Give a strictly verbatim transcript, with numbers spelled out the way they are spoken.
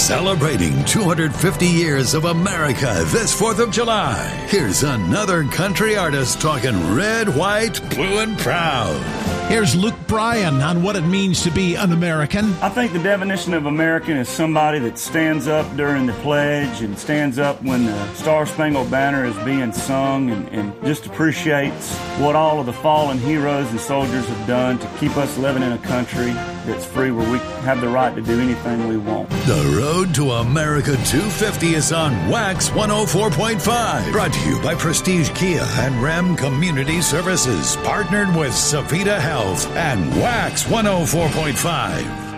Celebrating two hundred fifty years of America this fourth of July. Here's another country artist talking red, white, blue, and proud. Here's Luke Bryan on what it means to be an American. I think the definition of American is somebody that stands up during the pledge and stands up when the Star-Spangled Banner is being sung and, and just appreciates what all of the fallen heroes and soldiers have done to keep us living in a country that's free, where we have the right to do anything we want. The Road to America two fifty is on Wax one oh four point five. Brought to you by Prestige Kia and Ram Community Services. Partnered with Savita Health and Wax one oh four point five.